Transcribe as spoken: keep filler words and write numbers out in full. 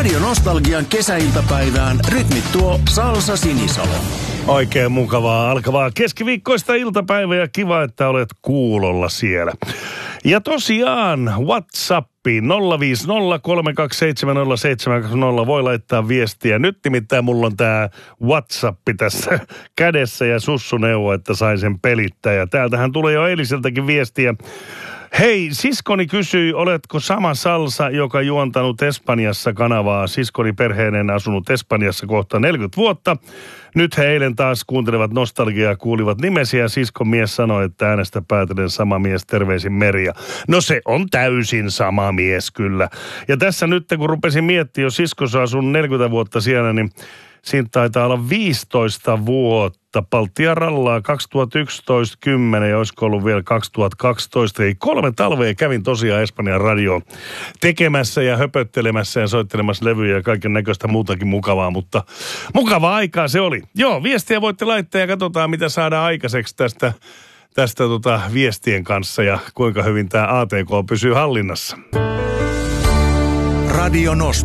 Radio Nostalgian kesäiltapäivään rytmittuo Salsa Sinisalo. Oikein mukavaa alkavaa keskiviikkoista iltapäivää ja kiva, että olet kuulolla siellä. Ja tosiaan WhatsAppi nolla viisi nolla kolme kaksi seitsemän nolla seitsemän kaksi nolla voi laittaa viestiä. Nyt nimittäin mulla on tää WhatsAppi tässä kädessä ja Sussu neuvo, että sain sen pelittää. Ja täältähän tulee jo eiliseltäkin viestiä. Hei, siskoni kysyi, oletko sama Salsa, joka juontanut Espanjassa kanavaa. Siskoni perheineen asunut Espanjassa kohta neljäkymmentä vuotta. Nyt he eilen taas kuuntelevat nostalgiaa, kuulivat nimesi ja siskon mies sanoi, että äänestä päätellen sama mies, terveisin Merja. No se on täysin sama mies kyllä. Ja tässä nyt kun rupesin miettimään, jos siskossa asun neljäkymmentä vuotta siellä, niin siinä taitaa olla viisitoista vuotta. Baltia rallaa kaksituhattayksitoista kymmenen ja olisiko ollut vielä kaksituhattakaksitoista. Eli kolme talvea kävin tosiaan Espanjan radioon tekemässä ja höpöttelemässä ja soittelemassa levyjä ja kaiken näköistä muutakin mukavaa, mutta mukavaa aikaa se oli. Joo, viestiä voitte laittaa ja katsotaan mitä saadaan aikaiseksi tästä, tästä tota viestien kanssa ja kuinka hyvin tämä A T K pysyy hallinnassa. Radio Nostalgia.